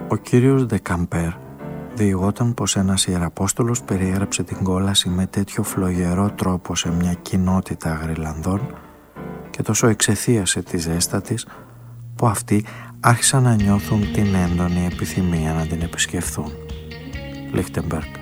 Ο κύριος Ντεκαμπέρ διηγόταν πως ένας ιεραπόστολος περιέγραψε την κόλαση με τέτοιο φλογερό τρόπο σε μια κοινότητα Γροιλανδών και τόσο εξαιθίασε τη ζέστα της που αυτοί άρχισαν να νιώθουν την έντονη επιθυμία να την επισκεφθούν. Λίχτεμπεργκ.